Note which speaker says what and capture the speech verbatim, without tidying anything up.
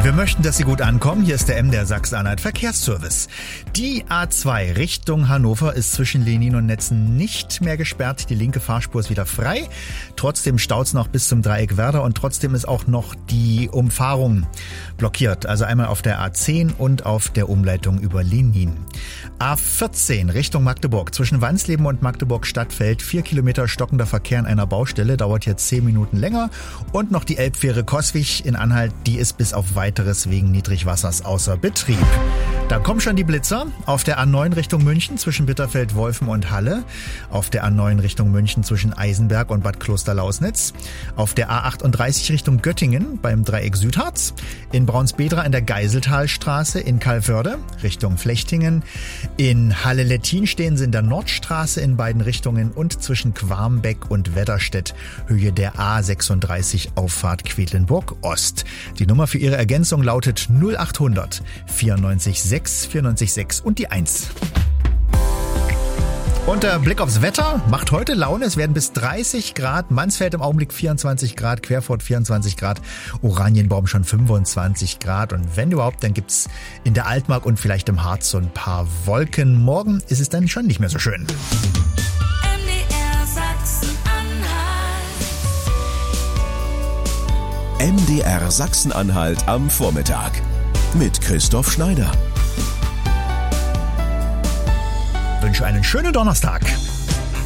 Speaker 1: Wir möchten, dass Sie gut ankommen. Hier ist der M D R Sachsen-Anhalt Verkehrsservice. Die A zwei Richtung Hannover ist zwischen Lenin und Netzen nicht mehr gesperrt. Die linke Fahrspur ist wieder frei. Trotzdem staut's noch bis zum Dreieck Werder und trotzdem ist auch noch die Umfahrung blockiert. Also einmal auf der A zehn und auf der Umleitung über Lenin. A vierzehn Richtung Magdeburg. Zwischen Wansleben und Magdeburg-Stadtfeld. Vier Kilometer stockender Verkehr an einer Baustelle. Dauert jetzt zehn Minuten länger. Und noch die Elbfähre Coswig in Anhalt. Die ist bis auf weiteres wegen Niedrigwassers außer Betrieb. Da kommen schon die Blitzer. Auf der A neun Richtung München zwischen Bitterfeld, Wolfen und Halle. Auf der A neun Richtung München zwischen Eisenberg und Bad Klosterlausnitz. Auf der A achtunddreißig Richtung Göttingen beim Dreieck Südharz. In Braunsbedra in der Geiseltalstraße. In Calvörde Richtung Flechtingen. In Halle-Lettin stehen sie in der Nordstraße in beiden Richtungen und zwischen Quarmbeck und Wedderstedt Höhe der A sechsunddreißig Auffahrt Quedlinburg Ost. Die Nummer für Ihre Ergänzung lautet null achthundert vierundneunzig sechs vierundneunzig sechs und die eins. Und der Blick aufs Wetter macht heute Laune. Es werden bis dreißig Grad. Mansfeld im Augenblick vierundzwanzig Grad, Querfurt vierundzwanzig Grad, Oranienbaum schon fünfundzwanzig Grad. Und wenn überhaupt, dann gibt's in der Altmark und vielleicht im Harz so ein paar Wolken. Morgen ist es dann schon nicht mehr so schön.
Speaker 2: M D R Sachsen-Anhalt am Vormittag mit Christoph Schneider.
Speaker 1: Ich wünsche einen schönen Donnerstag.